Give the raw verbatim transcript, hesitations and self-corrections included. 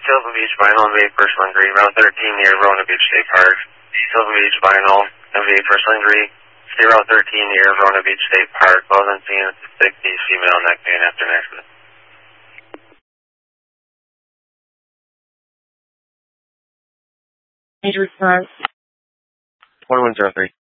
Silver Beach Vinyl and Vape Personal Injury, Route thirteen near Rona Beach State Park. Silver Beach Vinyl and Vape Personal Injury, State Route thirteen near Rona Beach State Park. Wasn't seen sixty female neck pain after an accident. Major response. twenty-one zero three.